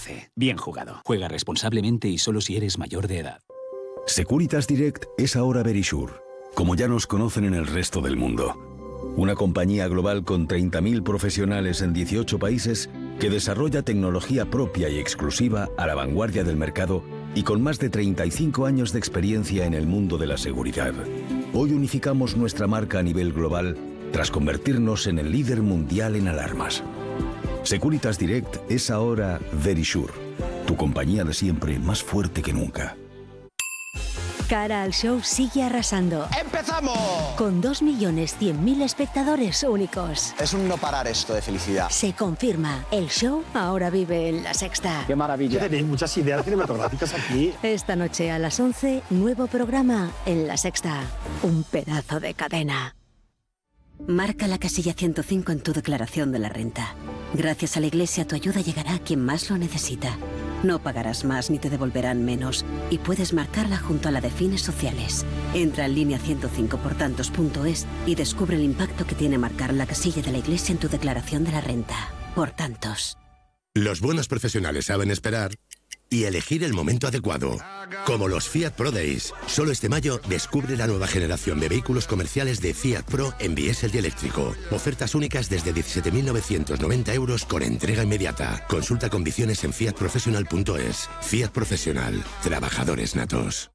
14. Bien jugado. Juega responsablemente y solo si eres mayor de edad. Securitas Direct es ahora Verisure, como ya nos conocen en el resto del mundo. Una compañía global con 30.000 profesionales en 18 países que desarrolla tecnología propia y exclusiva a la vanguardia del mercado y con más de 35 años de experiencia en el mundo de la seguridad. Hoy unificamos nuestra marca a nivel global tras convertirnos en el líder mundial en alarmas. Securitas Direct es ahora Verisure, tu compañía de siempre más fuerte que nunca. Cara al Show sigue arrasando. ¡Empezamos! Con 2.100.000 espectadores únicos. Es un no parar esto de felicidad. Se confirma, el show ahora vive en La Sexta. ¡Qué maravilla! Tenéis muchas ideas cinematográficas aquí. Esta noche a las 11, nuevo programa en La Sexta. Un pedazo de cadena. Marca la casilla 105 en tu declaración de la renta. Gracias a la Iglesia, tu ayuda llegará a quien más lo necesita. No pagarás más ni te devolverán menos. Y puedes marcarla junto a la de fines sociales. Entra en línea 105portantos.es y descubre el impacto que tiene marcar la casilla de la Iglesia en tu declaración de la renta. Por tantos. Los buenos profesionales saben esperar y elegir el momento adecuado. Como los Fiat Pro Days. Solo este mayo descubre la nueva generación de vehículos comerciales de Fiat Pro en diésel y eléctrico. Ofertas únicas desde 17.990 euros con entrega inmediata. Consulta condiciones en fiatprofessional.es. Fiat Professional. Trabajadores natos.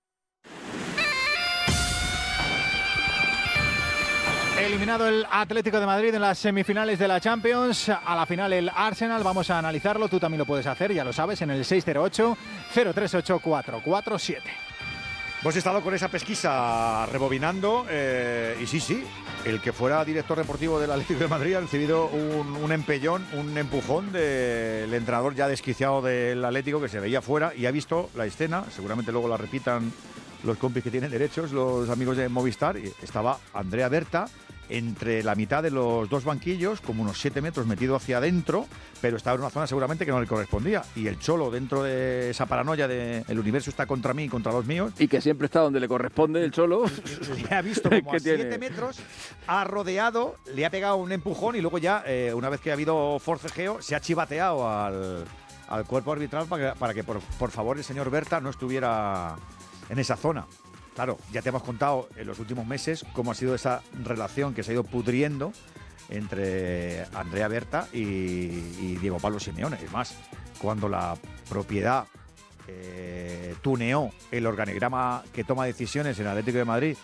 Eliminado el Atlético de Madrid en las semifinales de la Champions, a la final el Arsenal, vamos a analizarlo, tú también lo puedes hacer, ya lo sabes, en el 608-038-447. Hemos estado con esa pesquisa rebobinando y sí, el que fuera director deportivo del Atlético de Madrid ha recibido un empellón, un empujón del entrenador ya desquiciado del Atlético que se veía fuera y ha visto la escena, seguramente luego la repitan los compis que tienen derechos, los amigos de Movistar, y estaba Andrea Berta entre la mitad de los dos banquillos, como unos 7 metros metido hacia adentro, pero estaba en una zona seguramente que no le correspondía. Y el Cholo, dentro de esa paranoia de el universo está contra mí y contra los míos. Y que siempre está donde le corresponde el Cholo. Le ha visto como a 7 metros, ha rodeado, le ha pegado un empujón y luego ya, una vez que ha habido forcejeo, se ha chivateado al cuerpo arbitral para que por favor el señor Berta no estuviera en esa zona. Claro, ya te hemos contado en los últimos meses cómo ha sido esa relación que se ha ido pudriendo entre Andrea Berta y Diego Pablo Simeone. Es más, cuando la propiedad tuneó el organigrama que toma decisiones en el Atlético de Madrid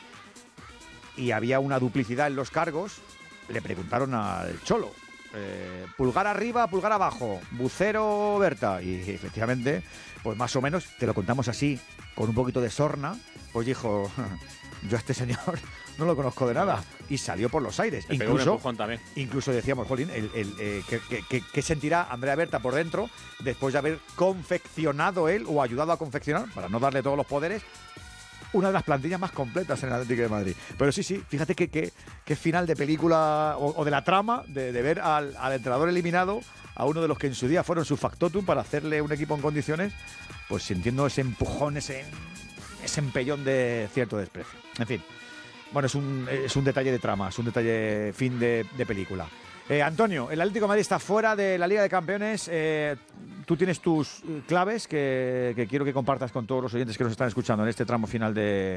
y había una duplicidad en los cargos, le preguntaron al Cholo, pulgar arriba, pulgar abajo, Bucero Berta, y efectivamente, pues más o menos, te lo contamos así, con un poquito de sorna, pues dijo, yo a este señor no lo conozco de nada, y salió por los aires. Incluso decíamos, jolín, ¿qué sentirá Andrea Berta por dentro después de haber confeccionado él o ayudado a confeccionar, para no darle todos los poderes, una de las plantillas más completas en el Atlético de Madrid? Pero sí, fíjate que final de película o de la trama de ver al entrenador eliminado, a uno de los que en su día fueron su factotum para hacerle un equipo en condiciones, pues sintiendo ese empujón, ese empellón de cierto desprecio. En fin, bueno, es un detalle de trama, es un detalle fin de película. Antonio, el Atlético de Madrid está fuera de la Liga de Campeones. Tú tienes tus claves que quiero que compartas con todos los oyentes que nos están escuchando en este tramo final de